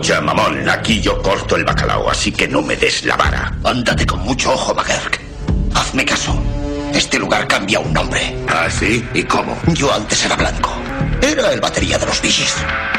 Escucha, mamón, aquí yo corto el bacalao, así que no me des la vara. Ándate con mucho ojo, McGurk. Hazme caso. Este lugar cambia un nombre. ¿Ah, sí? ¿Y cómo? Yo antes era blanco. Era el batería de los Bee Gees.